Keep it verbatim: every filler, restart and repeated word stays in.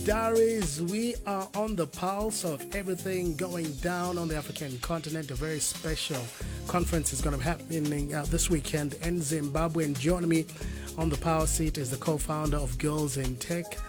Diaries. We are on the pulse of everything going down on the African continent. A very special conference is going to be happening uh, this weekend in Zimbabwe. And joining me on the power seat is the co-founder of Girls in Tech,